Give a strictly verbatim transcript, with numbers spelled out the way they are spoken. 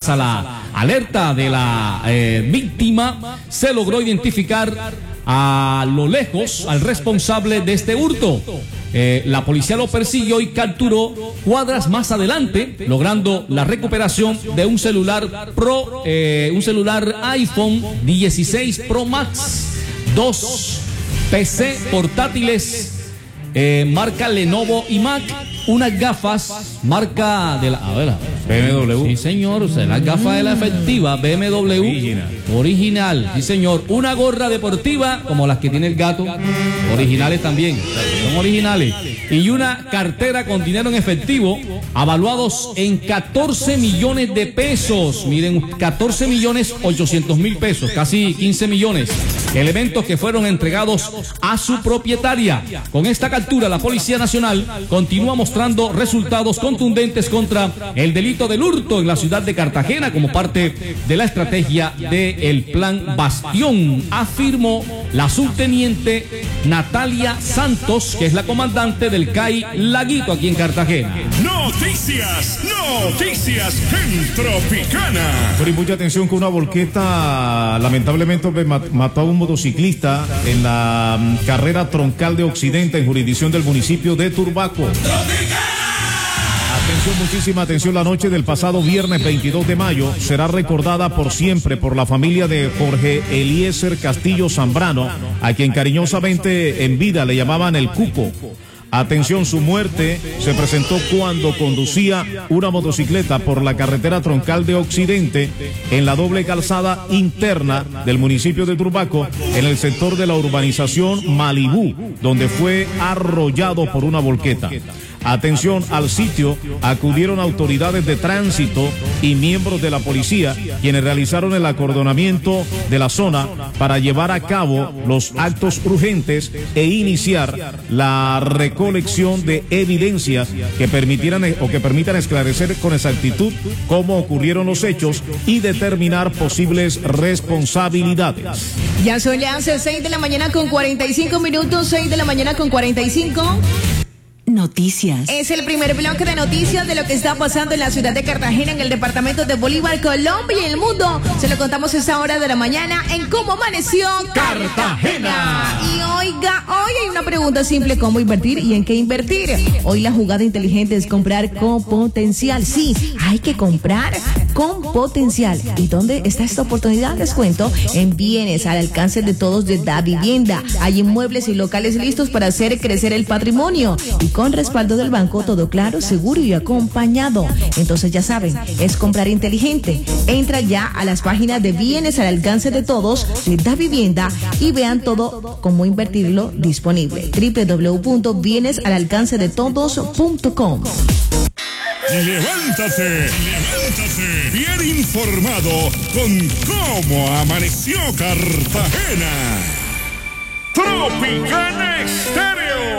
a la alerta de la eh, víctima, se logró identificar a lo lejos al responsable de este hurto. Eh, la policía lo persiguió y capturó cuadras más adelante, logrando la recuperación de un celular Pro, eh, un celular iPhone dieciséis Pro Max, dos P C portátiles eh, marca Lenovo y Mac, unas gafas marca de la, a ver, B M W. Sí, señor, o sea, las gafas de la efectiva B M W original. original, sí, señor, una gorra deportiva como las que tiene el gato, originales también, son originales, y una cartera con dinero en efectivo avaluados en catorce millones de pesos. Miren, catorce millones ochocientos mil pesos, casi quince millones. Elementos que fueron entregados a su propietaria. Con esta captura, la Policía Nacional continúa mostrando resultados contundentes contra el delito del hurto en la ciudad de Cartagena como parte de la estrategia del Plan Bastión, afirmó la subteniente Natalia Santos, que es la comandante del C A I Laguito aquí en Cartagena. Noticias, noticias en Tropicana. Pero y mucha atención que una volqueta lamentablemente mató a un motociclista en la um, carrera troncal de Occidente en jurisdicción del municipio de Turbaco. Atención, muchísima atención, la noche del pasado viernes veintidós de mayo será recordada por siempre por la familia de Jorge Eliezer Castillo Zambrano, a quien cariñosamente en vida le llamaban el Cuco. Atención, su muerte se presentó cuando conducía una motocicleta por la carretera troncal de Occidente en la doble calzada interna del municipio de Turbaco, en el sector de la urbanización Malibú, donde fue arrollado por una volqueta. Atención, al sitio acudieron autoridades de tránsito y miembros de la policía, quienes realizaron el acordonamiento de la zona para llevar a cabo los actos urgentes e iniciar la recolección de evidencias que permitieran o que permitan esclarecer con exactitud cómo ocurrieron los hechos y determinar posibles responsabilidades. Ya son las seis de la mañana con cuarenta y cinco minutos, seis de la mañana con cuarenta y cinco. Noticias. Es el primer bloque de noticias de lo que está pasando en la ciudad de Cartagena, en el departamento de Bolívar, Colombia y el mundo. Se lo contamos a esta hora de la mañana en Cómo Amaneció Cartagena. Y oiga, hoy hay una pregunta simple: ¿cómo invertir y en qué invertir? Hoy la jugada inteligente es comprar con potencial. Sí, hay que comprar con potencial. ¿Y dónde está esta oportunidad? Les cuento, en bienes al alcance de todos de Da Vivienda. Hay inmuebles y locales listos para hacer crecer el patrimonio. Y con respaldo del banco, todo claro, seguro y acompañado. Entonces ya saben, es comprar inteligente. Entra ya a las páginas de bienes al alcance de todos de Da Vivienda y vean todo cómo invertirlo disponible. doble u doble u doble u punto bienes al alcance de todos punto com. Levántate, levántate, bien informado con Cómo Amaneció Cartagena. Tropicana Estéreo.